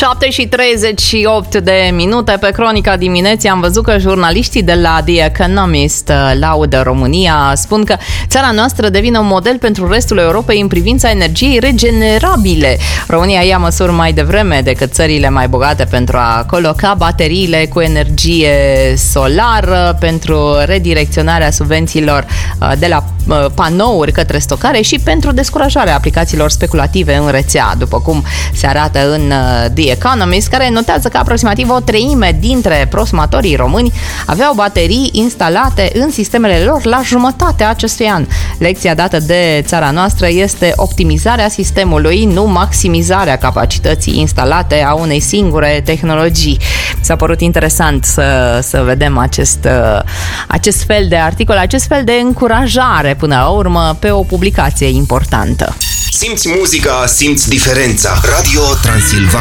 7:38 de minute pe Cronica Dimineții. Am văzut că jurnaliștii de la The Economist laudă România. Spun că țara noastră devine un model pentru restul Europei în privința energiei regenerabile. România ia măsuri mai devreme decât țările mai bogate pentru a coloca bateriile cu energie solară, pentru redirecționarea subvențiilor de la panouri către stocare și pentru descurajarea aplicațiilor speculative în rețea, după cum se arată în The Economist, care notează că aproximativ o treime dintre prosumatorii români aveau baterii instalate în sistemele lor la jumătatea acestui an. Lecția dată de țara noastră este optimizarea sistemului, nu maximizarea capacității instalate a unei singure tehnologii. S-a părut interesant să vedem acest fel de articol, acest fel de încurajare până la urmă pe o publicație importantă. Simți muzica, simți diferența. Radio Transilvania.